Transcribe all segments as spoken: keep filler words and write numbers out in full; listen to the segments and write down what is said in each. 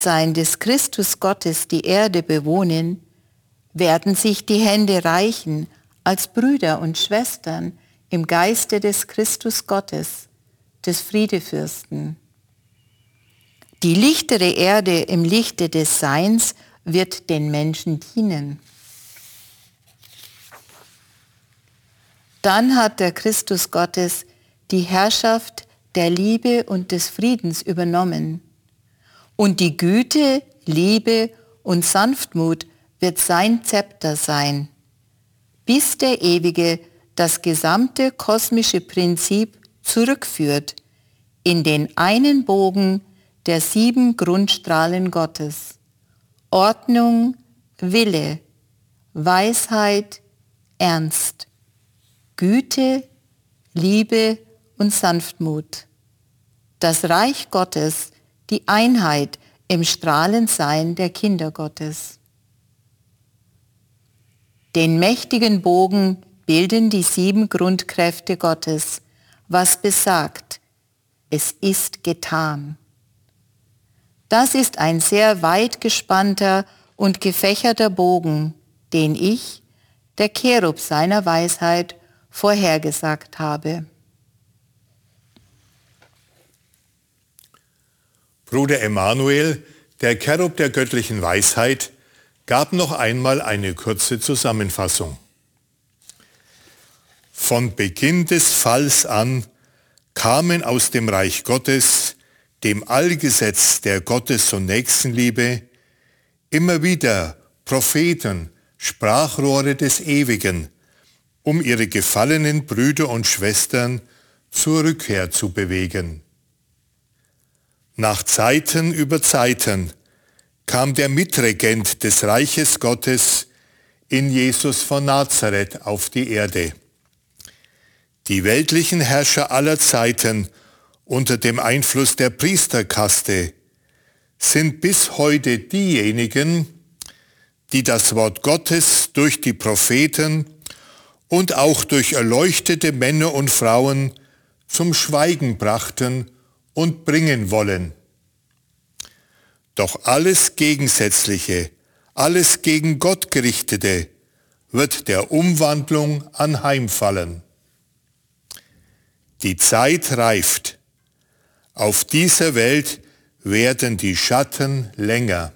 Sein des Christus Gottes die Erde bewohnen, werden sich die Hände reichen als Brüder und Schwestern im Geiste des Christus Gottes, des Friedefürsten. Die lichtere Erde im Lichte des Seins wird den Menschen dienen. Dann hat der Christus Gottes die Herrschaft der Liebe und des Friedens übernommen. Und die Güte, Liebe und Sanftmut wird sein Zepter sein, bis der Ewige das gesamte kosmische Prinzip zurückführt in den einen Bogen der sieben Grundstrahlen Gottes: Ordnung, Wille, Weisheit, Ernst, Güte, Liebe und Sanftmut. Das Reich Gottes, die Einheit im Strahlensein der Kinder Gottes. Den mächtigen Bogen bilden die sieben Grundkräfte Gottes, was besagt: Es ist getan. Das ist ein sehr weit gespannter und gefächerter Bogen, den ich, der Cherub seiner Weisheit, vorhergesagt habe. Bruder Emanuel, der Cherub der göttlichen Weisheit, gab noch einmal eine kurze Zusammenfassung. Von Beginn des Falls an kamen aus dem Reich Gottes, dem Allgesetz der Gottes- und Nächstenliebe, immer wieder Propheten, Sprachrohre des Ewigen, um ihre gefallenen Brüder und Schwestern zur Rückkehr zu bewegen. Nach Zeiten über Zeiten kam der Mitregent des Reiches Gottes in Jesus von Nazareth auf die Erde. Die weltlichen Herrscher aller Zeiten unter dem Einfluss der Priesterkaste sind bis heute diejenigen, die das Wort Gottes durch die Propheten und auch durch erleuchtete Männer und Frauen zum Schweigen brachten und bringen wollen. Doch alles Gegensätzliche, alles gegen Gott gerichtete, wird der Umwandlung anheimfallen. Die Zeit reift. Auf dieser Welt werden die Schatten länger.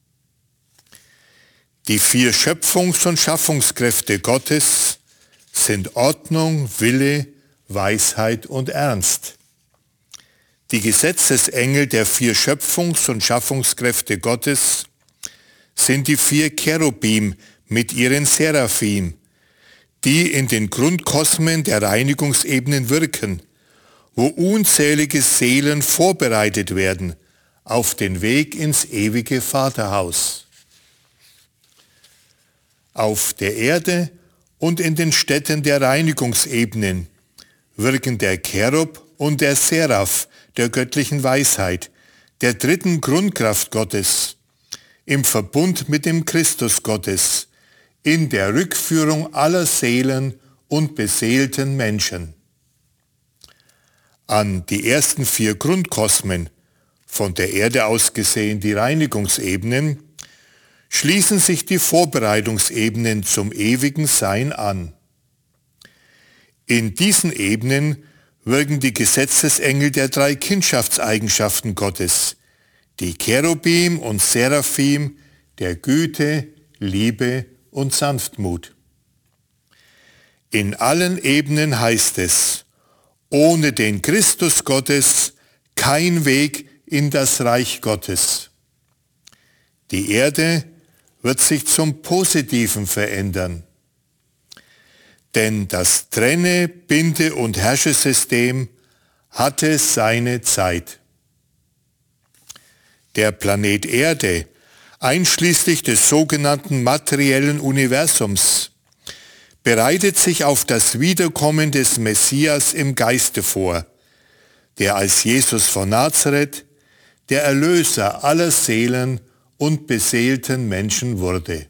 Die vier Schöpfungs- und Schaffungskräfte Gottes sind Ordnung, Wille, Weisheit und Ernst. Die Gesetzesengel der vier Schöpfungs- und Schaffungskräfte Gottes sind die vier Cherubim mit ihren Seraphim, die in den Grundkosmen der Reinigungsebenen wirken, wo unzählige Seelen vorbereitet werden auf den Weg ins ewige Vaterhaus. Auf der Erde und in den Städten der Reinigungsebenen wirken der Cherub und der Seraph der göttlichen Weisheit, der dritten Grundkraft Gottes, im Verbund mit dem Christus Gottes, in der Rückführung aller Seelen und beseelten Menschen. An die ersten vier Grundkosmen, von der Erde aus gesehen die Reinigungsebenen, schließen sich die Vorbereitungsebenen zum ewigen Sein an. In diesen Ebenen wirken die Gesetzesengel der drei Kindschaftseigenschaften Gottes, die Cherubim und Seraphim der Güte, Liebe und Sanftmut. In allen Ebenen heißt es: Ohne den Christus Gottes kein Weg in das Reich Gottes. Die Erde wird sich zum Positiven verändern. Denn das Trenne-, Binde- und Herrschesystem hatte seine Zeit. Der Planet Erde, einschließlich des sogenannten materiellen Universums, bereitet sich auf das Wiederkommen des Messias im Geiste vor, der als Jesus von Nazareth der Erlöser aller Seelen und beseelten Menschen wurde.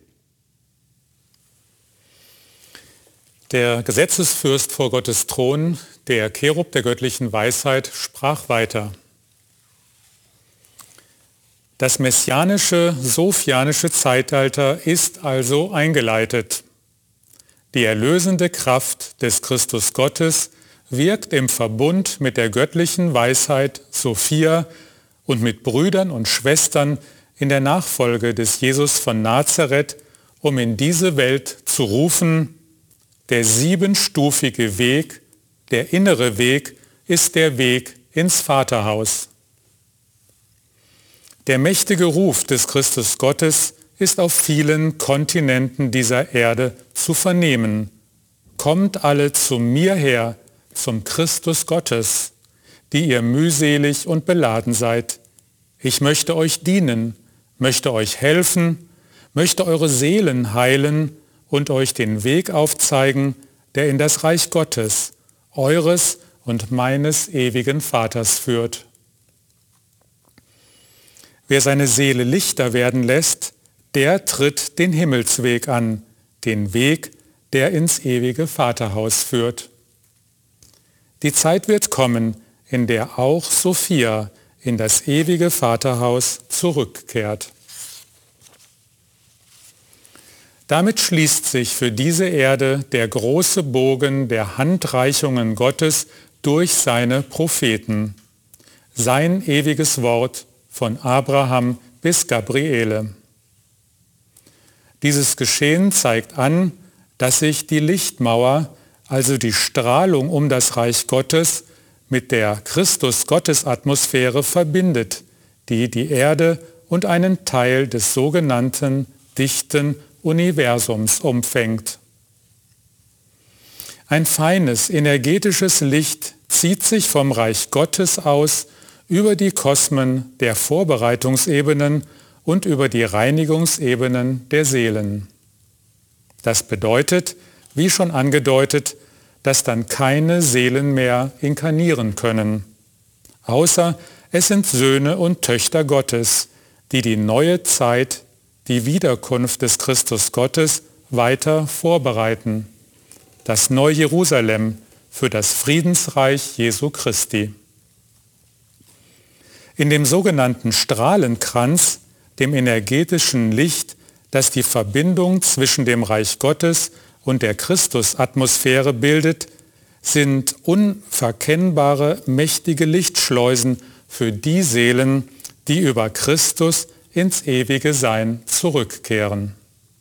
Der Gesetzesfürst vor Gottes Thron, der Cherub der göttlichen Weisheit, sprach weiter. Das messianische, sophianische Zeitalter ist also eingeleitet. Die erlösende Kraft des Christus Gottes wirkt im Verbund mit der göttlichen Weisheit Sophia und mit Brüdern und Schwestern in der Nachfolge des Jesus von Nazareth, um in diese Welt zu rufen: Der siebenstufige Weg, der innere Weg, ist der Weg ins Vaterhaus. Der mächtige Ruf des Christus Gottes ist auf vielen Kontinenten dieser Erde zu vernehmen. Kommt alle zu mir her, zum Christus Gottes, die ihr mühselig und beladen seid. Ich möchte euch dienen, möchte euch helfen, möchte eure Seelen heilen und euch den Weg aufzeigen, der in das Reich Gottes, eures und meines ewigen Vaters führt. Wer seine Seele lichter werden lässt, der tritt den Himmelsweg an, den Weg, der ins ewige Vaterhaus führt. Die Zeit wird kommen, in der auch Sophia in das ewige Vaterhaus zurückkehrt. Damit schließt sich für diese Erde der große Bogen der Handreichungen Gottes durch seine Propheten. Sein ewiges Wort von Abraham bis Gabriele. Dieses Geschehen zeigt an, dass sich die Lichtmauer, also die Strahlung um das Reich Gottes, mit der Christus-Gottes-Atmosphäre verbindet, die die Erde und einen Teil des sogenannten dichten Universums umfängt. Ein feines, energetisches Licht zieht sich vom Reich Gottes aus über die Kosmen der Vorbereitungsebenen und über die Reinigungsebenen der Seelen. Das bedeutet, wie schon angedeutet, dass dann keine Seelen mehr inkarnieren können, außer es sind Söhne und Töchter Gottes, die die neue Zeit, die Wiederkunft des Christus Gottes weiter vorbereiten, das neue Jerusalem für das Friedensreich Jesu Christi. In dem sogenannten Strahlenkranz, dem energetischen Licht, das die Verbindung zwischen dem Reich Gottes und der Christusatmosphäre bildet, sind unverkennbare, mächtige Lichtschleusen für die Seelen, die über Christus ins ewige Sein zurückkehren.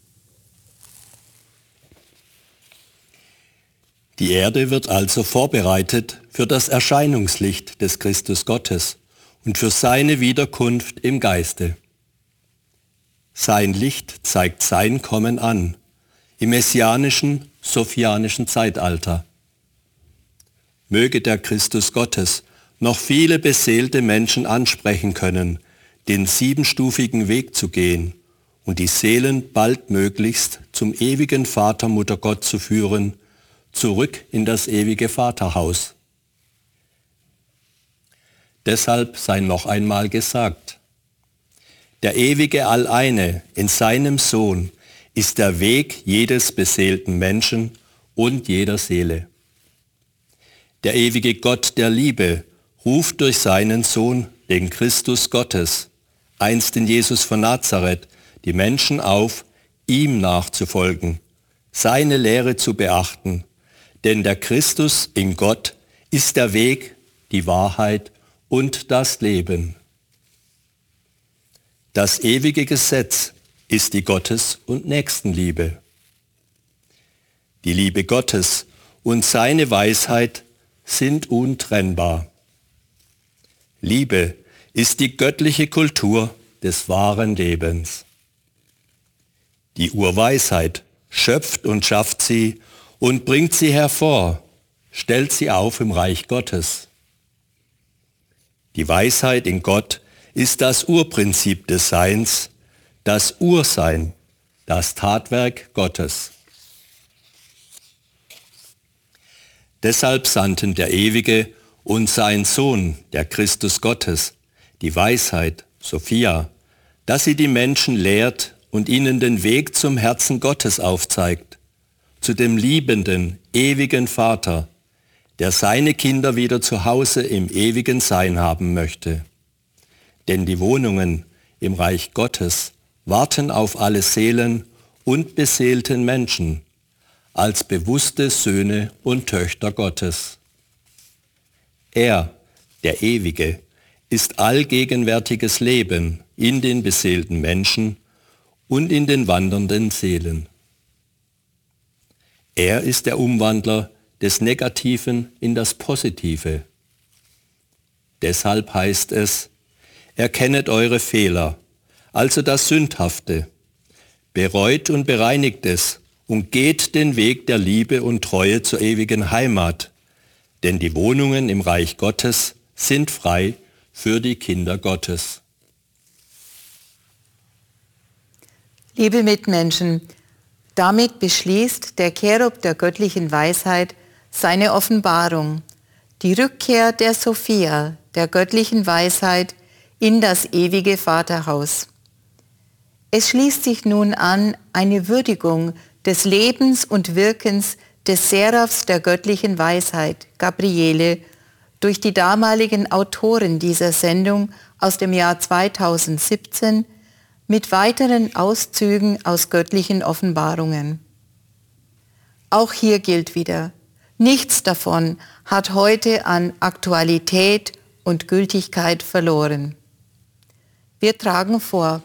Die Erde wird also vorbereitet für das Erscheinungslicht des Christus Gottes und für seine Wiederkunft im Geiste. Sein Licht zeigt sein Kommen an, im messianischen, sophianischen Zeitalter. Möge der Christus Gottes noch viele beseelte Menschen ansprechen können, den siebenstufigen Weg zu gehen und die Seelen baldmöglichst zum ewigen Vater Mutter Gott zu führen, zurück in das ewige Vaterhaus. Deshalb sei noch einmal gesagt: Der ewige Alleine in seinem Sohn ist der Weg jedes beseelten Menschen und jeder Seele. Der ewige Gott der Liebe ruft durch seinen Sohn, den Christus Gottes, einst in Jesus von Nazareth, die Menschen auf, ihm nachzufolgen, seine Lehre zu beachten, denn der Christus in Gott ist der Weg, die Wahrheit und das Leben. Das ewige Gesetz ist die Gottes- und Nächstenliebe. Die Liebe Gottes und seine Weisheit sind untrennbar. Liebe ist die göttliche Kultur des wahren Lebens. Die Urweisheit schöpft und schafft sie und bringt sie hervor, stellt sie auf im Reich Gottes. Die Weisheit in Gott ist das Urprinzip des Seins, das Ursein, das Tatwerk Gottes. Deshalb sandten der Ewige und sein Sohn, der Christus Gottes, die Weisheit, Sophia, dass sie die Menschen lehrt und ihnen den Weg zum Herzen Gottes aufzeigt, zu dem liebenden, ewigen Vater, der seine Kinder wieder zu Hause im ewigen Sein haben möchte. Denn die Wohnungen im Reich Gottes warten auf alle Seelen und beseelten Menschen als bewusste Söhne und Töchter Gottes. Er, der Ewige, ist allgegenwärtiges Leben in den beseelten Menschen und in den wandernden Seelen. Er ist der Umwandler des Negativen in das Positive. Deshalb heißt es, erkennet eure Fehler, also das Sündhafte, bereut und bereinigt es und geht den Weg der Liebe und Treue zur ewigen Heimat, denn die Wohnungen im Reich Gottes sind frei für die Kinder Gottes. Liebe Mitmenschen, damit beschließt der Cherub der göttlichen Weisheit seine Offenbarung, die Rückkehr der Sophia, der göttlichen Weisheit, in das ewige Vaterhaus. Es schließt sich nun an eine Würdigung des Lebens und Wirkens des Seraphs der göttlichen Weisheit, Gabriele, durch die damaligen Autoren dieser Sendung aus dem Jahr zweitausendsiebzehn mit weiteren Auszügen aus göttlichen Offenbarungen. Auch hier gilt wieder, nichts davon hat heute an Aktualität und Gültigkeit verloren. Wir tragen vor: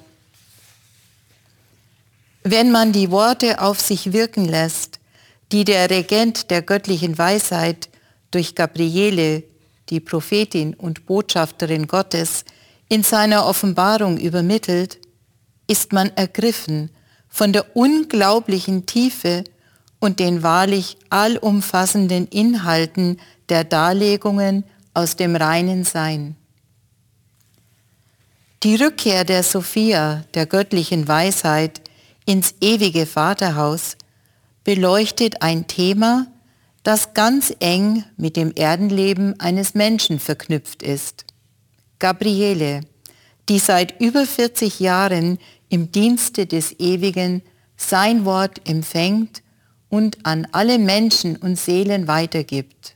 Wenn man die Worte auf sich wirken lässt, die der Regent der göttlichen Weisheit durch Gabriele, die Prophetin und Botschafterin Gottes, in seiner Offenbarung übermittelt, ist man ergriffen von der unglaublichen Tiefe und den wahrlich allumfassenden Inhalten der Darlegungen aus dem reinen Sein. Die Rückkehr der Sophia, der göttlichen Weisheit, ins ewige Vaterhaus beleuchtet ein Thema, das ganz eng mit dem Erdenleben eines Menschen verknüpft ist. Gabriele, die seit über vierzig Jahren im Dienste des Ewigen sein Wort empfängt und an alle Menschen und Seelen weitergibt.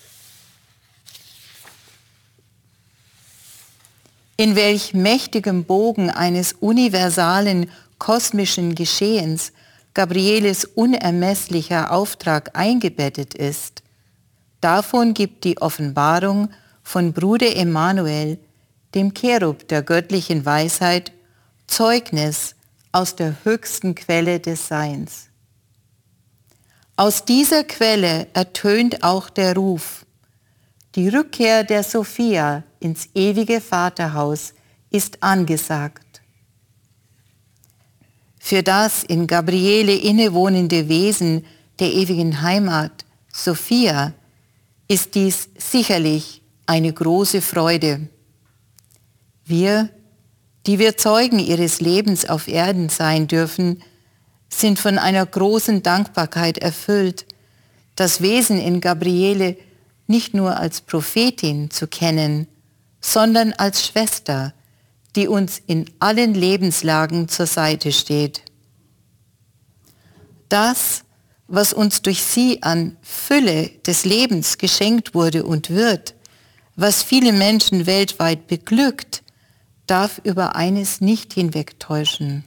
In welch mächtigem Bogen eines universalen kosmischen Geschehens Gabrieles unermesslicher Auftrag eingebettet ist, davon gibt die Offenbarung von Bruder Emanuel, dem Cherub der göttlichen Weisheit, Zeugnis aus der höchsten Quelle des Seins. Aus dieser Quelle ertönt auch der Ruf: Die Rückkehr der Sophia ins ewige Vaterhaus ist angesagt. Für das in Gabriele innewohnende Wesen der ewigen Heimat, Sophia, ist dies sicherlich eine große Freude. Wir, die wir Zeugen ihres Lebens auf Erden sein dürfen, sind von einer großen Dankbarkeit erfüllt, das Wesen in Gabriele nicht nur als Prophetin zu kennen, sondern als Schwester, die uns in allen Lebenslagen zur Seite steht. Das, was uns durch sie an Fülle des Lebens geschenkt wurde und wird, was viele Menschen weltweit beglückt, darf über eines nicht hinwegtäuschen.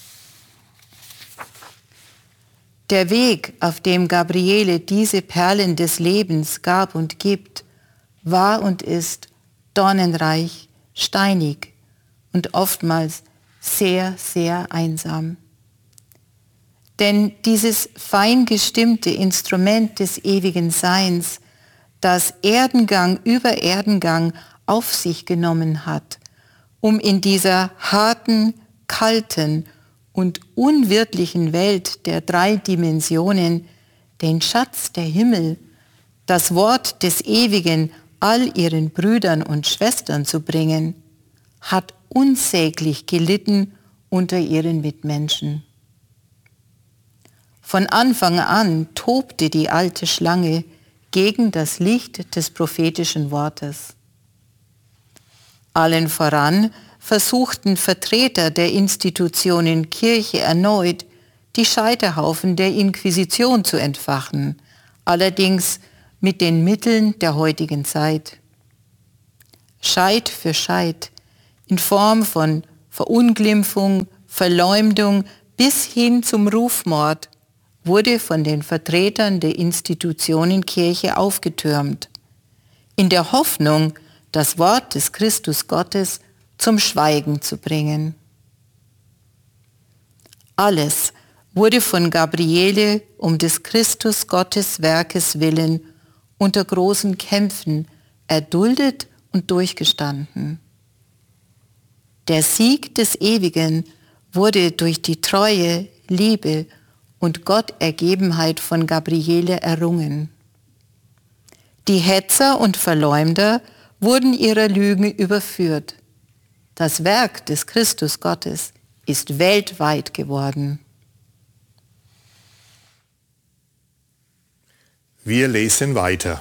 Der Weg, auf dem Gabriele diese Perlen des Lebens gab und gibt, war und ist dornenreich, steinig und oftmals sehr, sehr einsam. Denn dieses fein gestimmte Instrument des ewigen Seins, das Erdengang über Erdengang auf sich genommen hat, um in dieser harten, kalten und unwirtlichen Welt der drei Dimensionen den Schatz der Himmel, das Wort des Ewigen all ihren Brüdern und Schwestern zu bringen, hat unsäglich gelitten unter ihren Mitmenschen. Von Anfang an tobte die alte Schlange gegen das Licht des prophetischen Wortes. Allen voran versuchten Vertreter der Institutionen Kirche erneut, die Scheiterhaufen der Inquisition zu entfachen, allerdings mit den Mitteln der heutigen Zeit. Scheit für Scheit in Form von Verunglimpfung, Verleumdung bis hin zum Rufmord wurde von den Vertretern der Institutionen Kirche aufgetürmt, in der Hoffnung, das Wort des Christus Gottes zum Schweigen zu bringen. Alles wurde von Gabriele um des Christus Gottes Werkes willen unter großen Kämpfen erduldet und durchgestanden. Der Sieg des Ewigen wurde durch die Treue, Liebe und Gottergebenheit von Gabriele errungen. Die Hetzer und Verleumder wurden ihrer Lügen überführt. Das Werk des Christus Gottes ist weltweit geworden. Wir lesen weiter.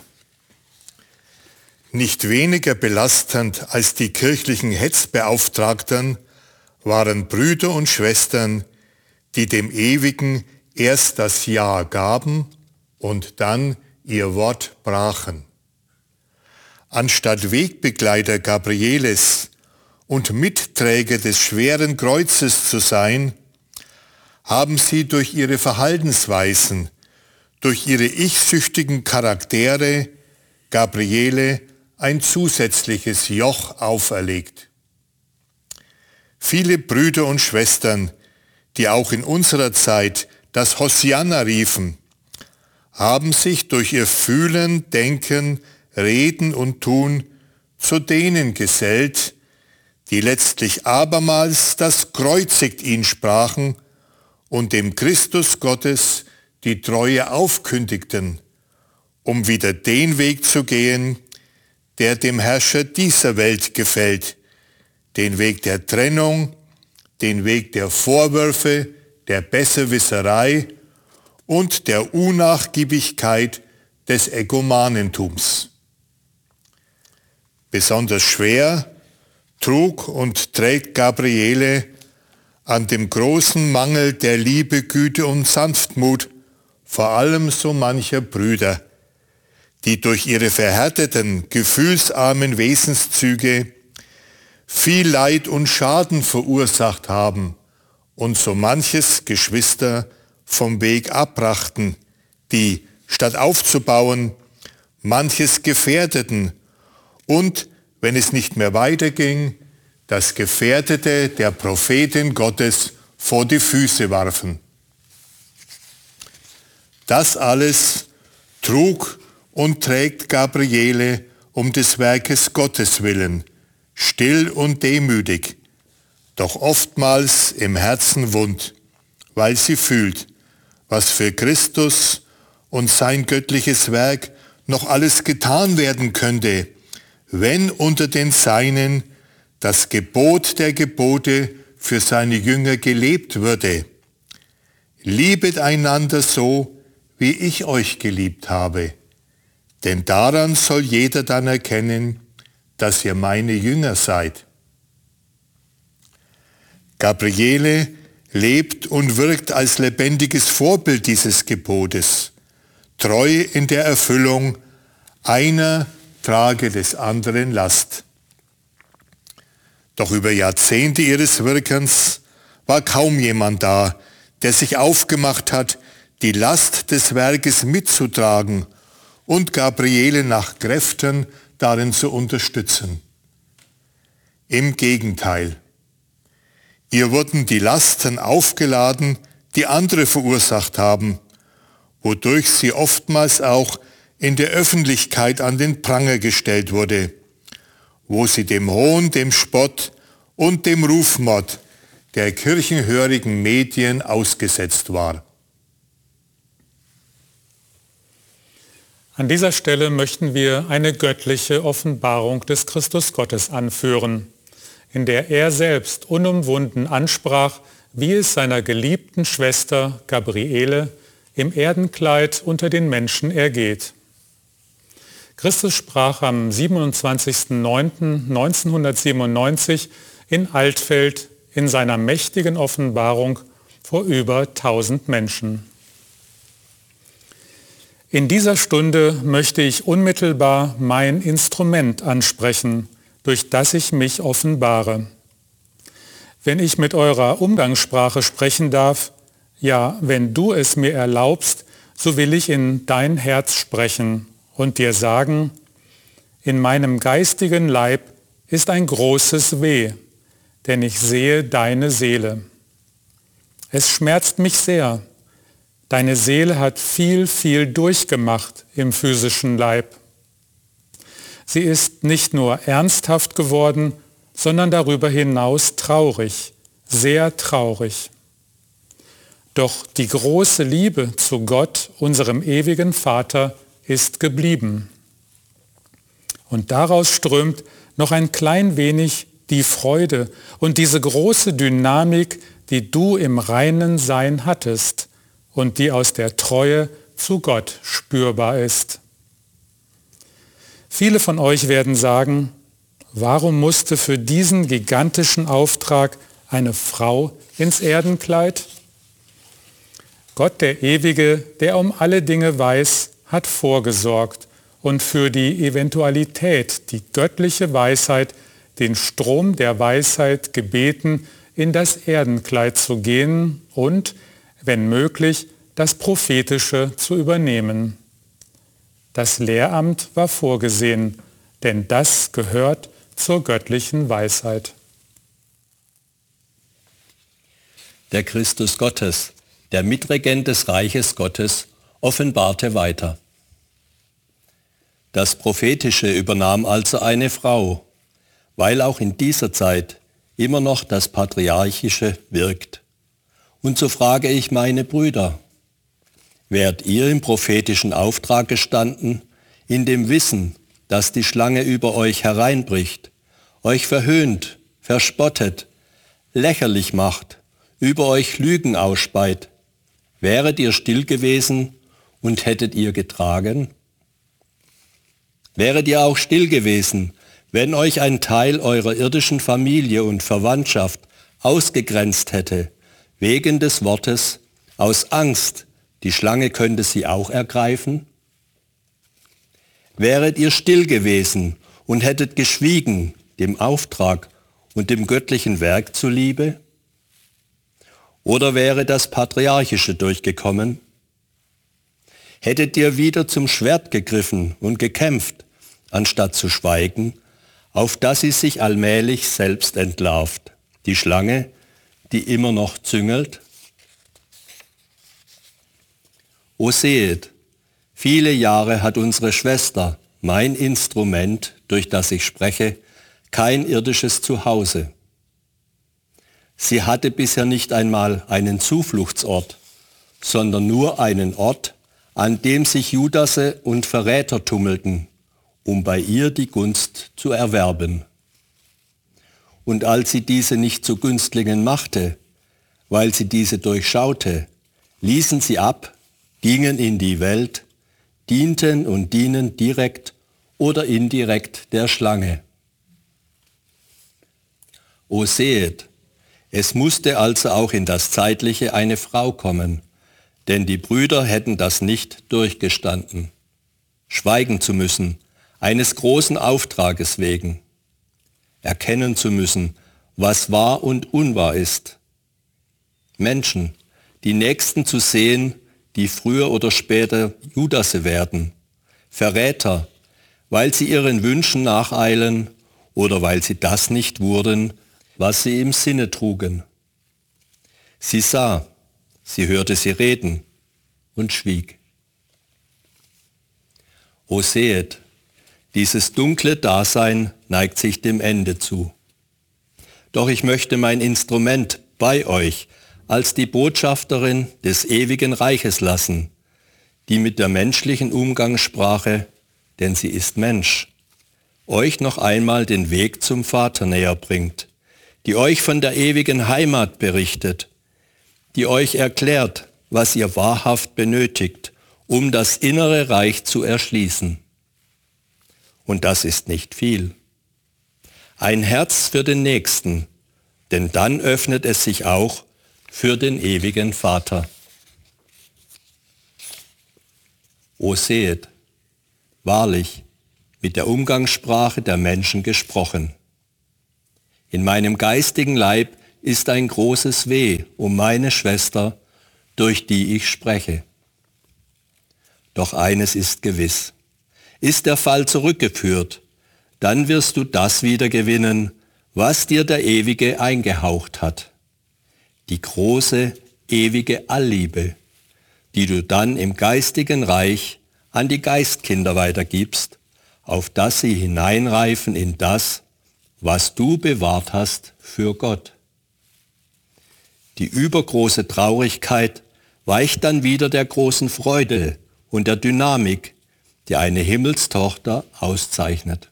Nicht weniger belastend als die kirchlichen Hetzbeauftragten waren Brüder und Schwestern, die dem Ewigen erst das Ja gaben und dann ihr Wort brachen. Anstatt Wegbegleiter Gabrieles und Mitträger des schweren Kreuzes zu sein, haben sie durch ihre Verhaltensweisen, durch ihre ich-süchtigen Charaktere Gabriele ein zusätzliches Joch auferlegt. Viele Brüder und Schwestern, die auch in unserer Zeit das Hosianna riefen, haben sich durch ihr Fühlen, Denken, Reden und Tun zu denen gesellt, die letztlich abermals das Kreuzigt ihn sprachen und dem Christus Gottes die Treue aufkündigten, um wieder den Weg zu gehen, der dem Herrscher dieser Welt gefällt, den Weg der Trennung, den Weg der Vorwürfe, der Besserwisserei und der Unnachgiebigkeit des Egomanentums. Besonders schwer trug und trägt Gabriele an dem großen Mangel der Liebe, Güte und Sanftmut, vor allem so mancher Brüder, die durch ihre verhärteten, gefühlsarmen Wesenszüge viel Leid und Schaden verursacht haben und so manches Geschwister vom Weg abbrachten, die, statt aufzubauen, manches gefährdeten und, wenn es nicht mehr weiterging, das Gefährdete der Prophetin Gottes vor die Füße warfen. Das alles trug und trägt Gabriele um des Werkes Gottes willen, still und demütig, doch oftmals im Herzen wund, weil sie fühlt, was für Christus und sein göttliches Werk noch alles getan werden könnte, wenn unter den Seinen das Gebot der Gebote für seine Jünger gelebt würde. Liebet einander so, wie ich euch geliebt habe, denn daran soll jeder dann erkennen, dass ihr meine Jünger seid. Gabriele lebt und wirkt als lebendiges Vorbild dieses Gebotes, treu in der Erfüllung, einer trage des anderen Last. Doch über Jahrzehnte ihres Wirkens war kaum jemand da, der sich aufgemacht hat, die Last des Werkes mitzutragen und Gabriele nach Kräften darin zu unterstützen. Im Gegenteil. Ihr wurden die Lasten aufgeladen, die andere verursacht haben, wodurch sie oftmals auch in der Öffentlichkeit an den Pranger gestellt wurde, wo sie dem Hohn, dem Spott und dem Rufmord der kirchenhörigen Medien ausgesetzt war. An dieser Stelle möchten wir eine göttliche Offenbarung des Christus Gottes anführen, in der er selbst unumwunden ansprach, wie es seiner geliebten Schwester Gabriele im Erdenkleid unter den Menschen ergeht. Christus sprach am siebenundzwanzigsten neunten neunzehnhundertsiebenundneunzig in Altfeld in seiner mächtigen Offenbarung vor über tausend Menschen. In dieser Stunde möchte ich unmittelbar mein Instrument ansprechen, durch das ich mich offenbare. Wenn ich mit eurer Umgangssprache sprechen darf, ja, wenn du es mir erlaubst, so will ich in dein Herz sprechen und dir sagen, in meinem geistigen Leib ist ein großes Weh, denn ich sehe deine Seele. Es schmerzt mich sehr. Deine Seele hat viel, viel durchgemacht im physischen Leib. Sie ist nicht nur ernsthaft geworden, sondern darüber hinaus traurig, sehr traurig. Doch die große Liebe zu Gott, unserem ewigen Vater, ist geblieben. Und daraus strömt noch ein klein wenig die Freude und diese große Dynamik, die du im reinen Sein hattest und die aus der Treue zu Gott spürbar ist. Viele von euch werden sagen, warum musste für diesen gigantischen Auftrag eine Frau ins Erdenkleid? Gott, der Ewige, der um alle Dinge weiß, hat vorgesorgt und für die Eventualität, die göttliche Weisheit, den Strom der Weisheit gebeten, in das Erdenkleid zu gehen und, wenn möglich, das Prophetische zu übernehmen. Das Lehramt war vorgesehen, denn das gehört zur göttlichen Weisheit. Der Christus Gottes, der Mitregent des Reiches Gottes, offenbarte weiter. Das Prophetische übernahm also eine Frau, weil auch in dieser Zeit immer noch das Patriarchische wirkt. Und so frage ich meine Brüder, wärt ihr im prophetischen Auftrag gestanden, in dem Wissen, dass die Schlange über euch hereinbricht, euch verhöhnt, verspottet, lächerlich macht, über euch Lügen ausspeit, wäret ihr still gewesen und hättet ihr getragen? Wäret ihr auch still gewesen, wenn euch ein Teil eurer irdischen Familie und Verwandtschaft ausgegrenzt hätte, wegen des Wortes, aus Angst, die Schlange könnte sie auch ergreifen? Wäret ihr still gewesen und hättet geschwiegen, dem Auftrag und dem göttlichen Werk zuliebe? Oder wäre das Patriarchische durchgekommen? Hättet ihr wieder zum Schwert gegriffen und gekämpft, anstatt zu schweigen, auf dass sie sich allmählich selbst entlarvt, die Schlange, die immer noch züngelt? O sehet, viele Jahre hat unsere Schwester, mein Instrument, durch das ich spreche, kein irdisches Zuhause. Sie hatte bisher nicht einmal einen Zufluchtsort, sondern nur einen Ort, an dem sich Judasse und Verräter tummelten, um bei ihr die Gunst zu erwerben. Und als sie diese nicht zu Günstlingen machte, weil sie diese durchschaute, ließen sie ab, gingen in die Welt, dienten und dienen direkt oder indirekt der Schlange. O sehet, es musste also auch in das Zeitliche eine Frau kommen, denn die Brüder hätten das nicht durchgestanden, schweigen zu müssen, eines großen Auftrages wegen, erkennen zu müssen, was wahr und unwahr ist. Menschen, die Nächsten zu sehen, die früher oder später Judasse werden, Verräter, weil sie ihren Wünschen nacheilen oder weil sie das nicht wurden, was sie im Sinne trugen. Sie sah, sie hörte sie reden und schwieg. O sehet, dieses dunkle Dasein neigt sich dem Ende zu. Doch ich möchte mein Instrument bei euch als die Botschafterin des ewigen Reiches lassen, die mit der menschlichen Umgangssprache, denn sie ist Mensch, euch noch einmal den Weg zum Vater näher bringt, die euch von der ewigen Heimat berichtet, die euch erklärt, was ihr wahrhaft benötigt, um das innere Reich zu erschließen. Und das ist nicht viel. Ein Herz für den Nächsten, denn dann öffnet es sich auch für den ewigen Vater. O sehet, wahrlich, mit der Umgangssprache der Menschen gesprochen. In meinem geistigen Leib ist ein großes Weh um meine Schwester, durch die ich spreche. Doch eines ist gewiss: Ist der Fall zurückgeführt, dann wirst du das wiedergewinnen, was dir der Ewige eingehaucht hat. Die große, ewige Allliebe, die du dann im geistigen Reich an die Geistkinder weitergibst, auf dass sie hineinreifen in das, was du bewahrt hast für Gott. Die übergroße Traurigkeit weicht dann wieder der großen Freude und der Dynamik, die eine Himmelstochter auszeichnet.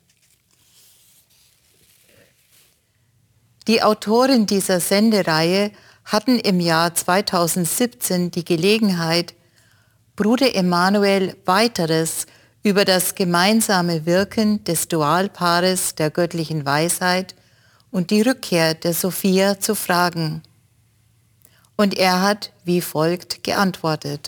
Die Autoren dieser Sendereihe hatten im Jahr zweitausendsiebzehn die Gelegenheit, Bruder Emanuel weiteres über das gemeinsame Wirken des Dualpaares der göttlichen Weisheit und die Rückkehr der Sophia zu fragen. Und er hat wie folgt geantwortet: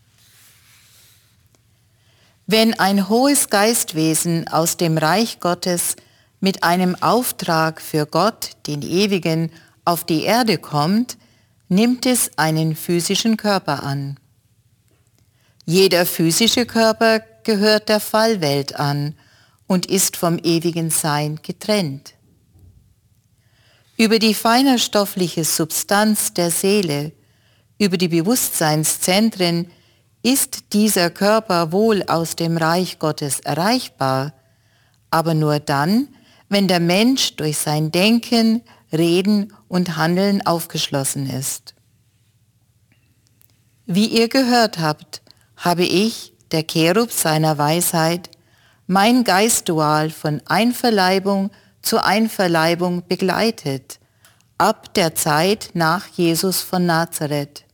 Wenn ein hohes Geistwesen aus dem Reich Gottes mit einem Auftrag für Gott, den Ewigen, auf die Erde kommt, nimmt es einen physischen Körper an. Jeder physische Körper gehört der Fallwelt an und ist vom ewigen Sein getrennt. Über die feinerstoffliche Substanz der Seele, über die Bewusstseinszentren ist dieser Körper wohl aus dem Reich Gottes erreichbar, aber nur dann, wenn der Mensch durch sein Denken, Reden und Handeln aufgeschlossen ist. Wie ihr gehört habt, habe ich, der Cherub seiner Weisheit, mein Geistdual von Einverleibung zu Einverleibung begleitet, ab der Zeit nach Jesus von Nazareth.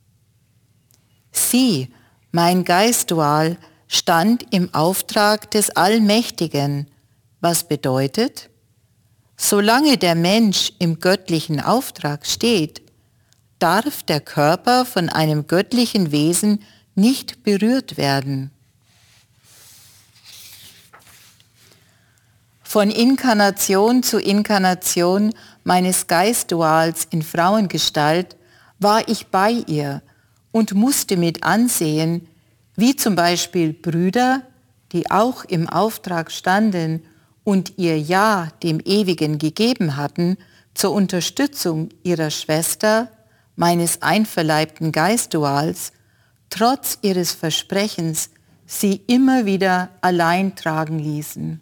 Sie, mein Geistdual, stand im Auftrag des Allmächtigen, was bedeutet, solange der Mensch im göttlichen Auftrag steht, darf der Körper von einem göttlichen Wesen nicht berührt werden. Von Inkarnation zu Inkarnation meines Geistduals in Frauengestalt war ich bei ihr und musste mit ansehen, wie zum Beispiel Brüder, die auch im Auftrag standen und ihr Ja dem Ewigen gegeben hatten, zur Unterstützung ihrer Schwester, meines einverleibten Geistduals, trotz ihres Versprechens, sie immer wieder allein tragen ließen.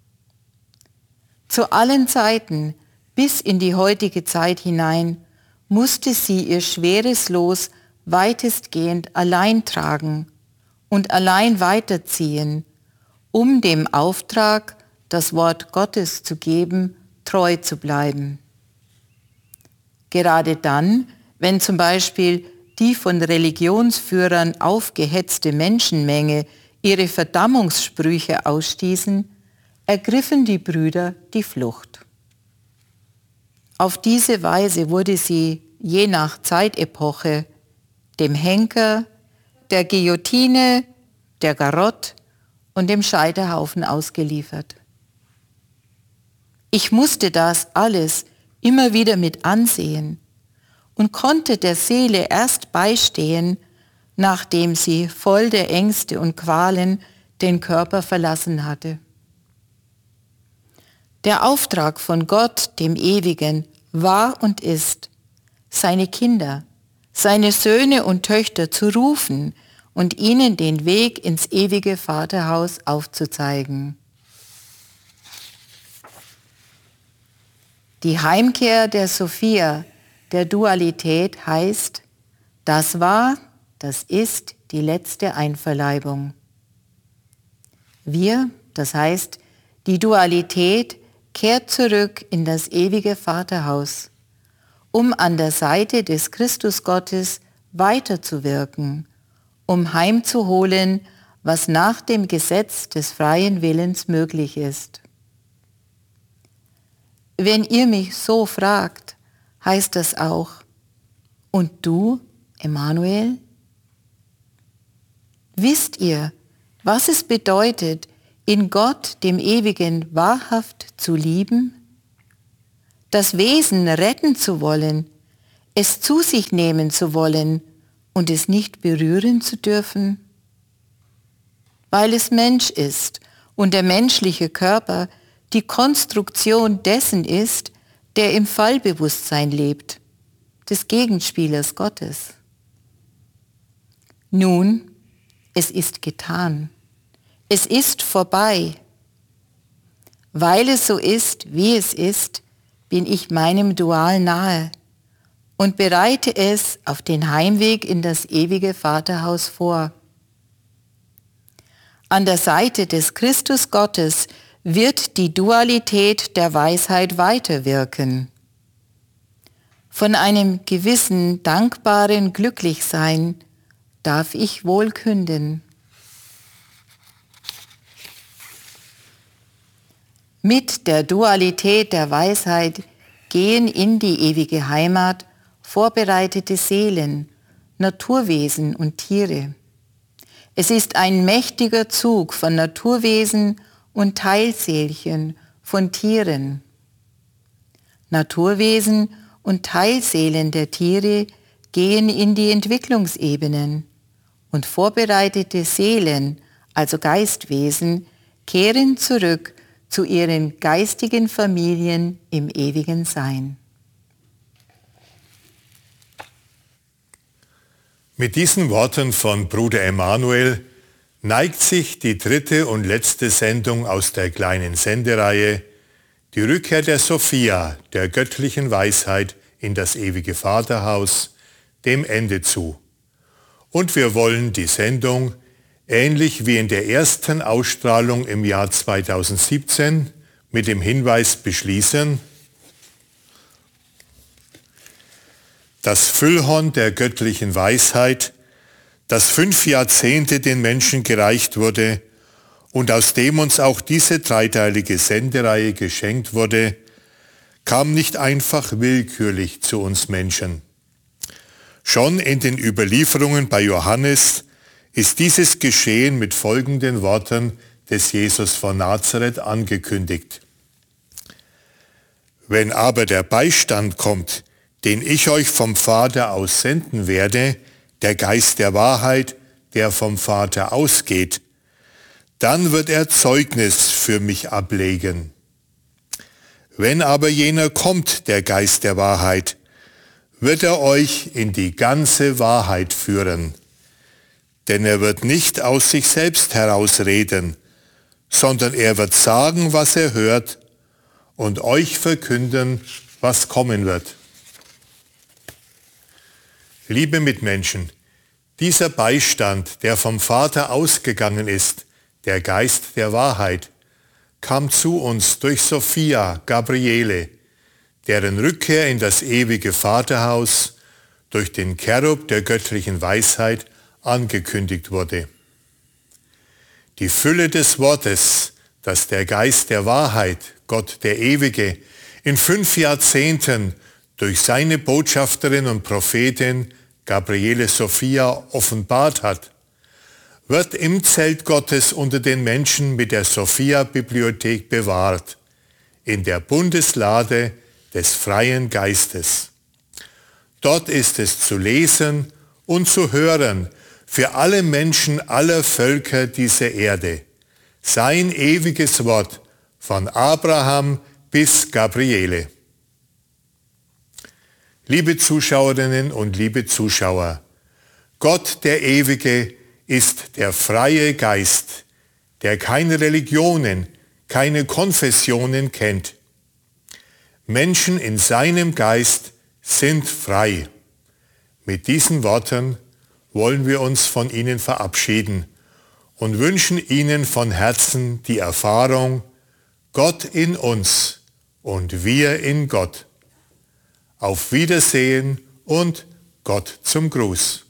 Zu allen Zeiten, bis in die heutige Zeit hinein, musste sie ihr schweres Los weitestgehend allein tragen und allein weiterziehen, um dem Auftrag, das Wort Gottes zu geben, treu zu bleiben. Gerade dann, wenn zum Beispiel die von Religionsführern aufgehetzte Menschenmenge ihre Verdammungssprüche ausstießen, ergriffen die Brüder die Flucht. Auf diese Weise wurde sie je nach Zeitepoche dem Henker, der Guillotine, der Garotte und dem Scheiterhaufen ausgeliefert. Ich musste das alles immer wieder mit ansehen und konnte der Seele erst beistehen, nachdem sie voll der Ängste und Qualen den Körper verlassen hatte. Der Auftrag von Gott, dem Ewigen, war und ist, seine Kinder, seine Söhne und Töchter zu rufen und ihnen den Weg ins ewige Vaterhaus aufzuzeigen. Die Heimkehr der Sophia, der Dualität, heißt, das war, das ist die letzte Einverleibung. Wir, das heißt, die Dualität, kehrt zurück in das ewige Vaterhaus, um an der Seite des Christusgottes weiterzuwirken, um heimzuholen, was nach dem Gesetz des freien Willens möglich ist. Wenn ihr mich so fragt, heißt das auch, und du, Emanuel? Wisst ihr, was es bedeutet, in Gott, dem Ewigen, wahrhaft zu lieben? das Wesen retten zu wollen, es zu sich nehmen zu wollen und es nicht berühren zu dürfen? Weil es Mensch ist und der menschliche Körper die Konstruktion dessen ist, der im Fallbewusstsein lebt, des Gegenspielers Gottes. Nun, es ist getan. Es ist vorbei. Weil es so ist, wie es ist, bin ich meinem Dual nahe und bereite es auf den Heimweg in das ewige Vaterhaus vor. An der Seite des Christus Gottes wird die Dualität der Weisheit weiterwirken. Von einem gewissen dankbaren Glücklichsein darf ich wohl künden. Mit der Dualität der Weisheit gehen in die ewige Heimat vorbereitete Seelen, Naturwesen und Tiere. Es ist ein mächtiger Zug von Naturwesen und Teilseelchen von Tieren. Naturwesen und Teilseelen der Tiere gehen in die Entwicklungsebenen und vorbereitete Seelen, also Geistwesen, kehren zurück zu ihren geistigen Familien im ewigen Sein. Mit diesen Worten von Bruder Emanuel neigt sich die dritte und letzte Sendung aus der kleinen Sendereihe, die Rückkehr der Sophia, der göttlichen Weisheit, in das ewige Vaterhaus, dem Ende zu. Und wir wollen die Sendung, ähnlich wie in der ersten Ausstrahlung im Jahr zweitausendsiebzehn, mit dem Hinweis beschließen: Das Füllhorn der göttlichen Weisheit, das fünf Jahrzehnte den Menschen gereicht wurde und aus dem uns auch diese dreiteilige Sendereihe geschenkt wurde, kam nicht einfach willkürlich zu uns Menschen. Schon in den Überlieferungen bei Johannes ist dieses Geschehen mit folgenden Worten des Jesus von Nazareth angekündigt: Wenn aber der Beistand kommt, den ich euch vom Vater aus senden werde, der Geist der Wahrheit, der vom Vater ausgeht, dann wird er Zeugnis für mich ablegen. Wenn aber jener kommt, der Geist der Wahrheit, wird er euch in die ganze Wahrheit führen. Denn er wird nicht aus sich selbst herausreden, sondern er wird sagen, was er hört, und euch verkünden, was kommen wird. Liebe Mitmenschen, dieser Beistand, der vom Vater ausgegangen ist, der Geist der Wahrheit, kam zu uns durch Sophia, Gabriele, deren Rückkehr in das ewige Vaterhaus durch den Cherub der göttlichen Weisheit angekündigt wurde. Die Fülle des Wortes, das der Geist der Wahrheit, Gott der Ewige, in fünf Jahrzehnten durch seine Botschafterin und Prophetin Gabriele Sophia offenbart hat, wird im Zelt Gottes unter den Menschen mit der Sophia-Bibliothek bewahrt, in der Bundeslade des freien Geistes. Dort ist es zu lesen und zu hören für alle Menschen aller Völker dieser Erde, sein ewiges Wort von Abraham bis Gabriele. Liebe Zuschauerinnen und liebe Zuschauer, Gott der Ewige ist der freie Geist, der keine Religionen, keine Konfessionen kennt. Menschen in seinem Geist sind frei. Mit diesen Worten wollen wir uns von Ihnen verabschieden und wünschen Ihnen von Herzen die Erfahrung, Gott in uns und wir in Gott. Auf Wiedersehen und Gott zum Gruß.